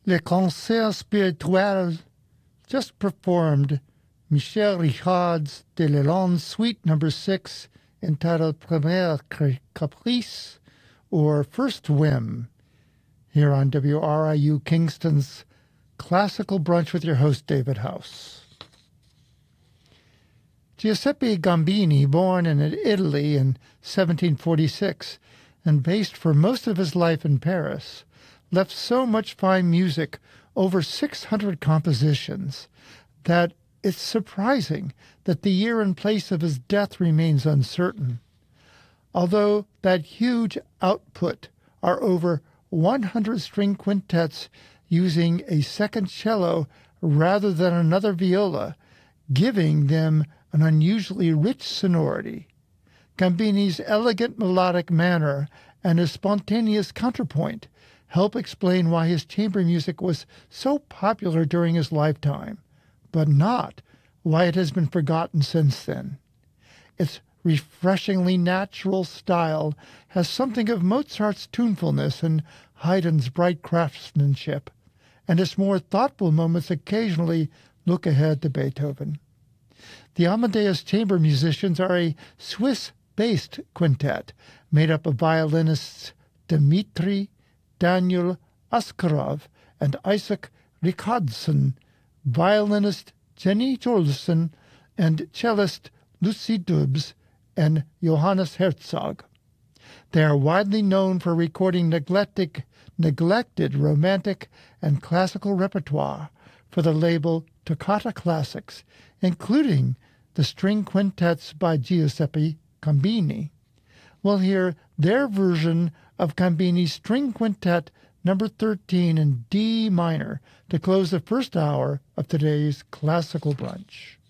Le Concert Spirituel just performed Michel Richard's De Lalonde Suite No. 6, entitled Première Caprice, or First Whim, here on WRIU Kingston's Classical Brunch with your host, David House. Giuseppe Gambini, born in Italy in 1746 and based for most of his life in Paris, left so much fine music, over 600 compositions, that it's surprising that the year and place of his death remains uncertain. Although that huge output are over 100 string quintets using a second cello rather than another viola, giving them an unusually rich sonority. Gambini's elegant melodic manner and his spontaneous counterpoint help explain why his chamber music was so popular during his lifetime, but not why it has been forgotten since then. Its refreshingly natural style has something of Mozart's tunefulness and Haydn's bright craftsmanship, and its more thoughtful moments occasionally look ahead to Beethoven. The Amadeus Chamber Musicians are a Swiss-based quintet made up of violinists Dmitri Daniel Askarov and Isaac Rickardson, violinist Jenny Jolson, and cellist Lucy Dubs and Johannes Herzog. They are widely known for recording neglected romantic and classical repertoire for the label Toccata Classics, including the string quintets by Giuseppe Gambini. We'll hear their version of Gambini's String Quintet No. 13 in D minor to close the first hour of today's Classical Brunch.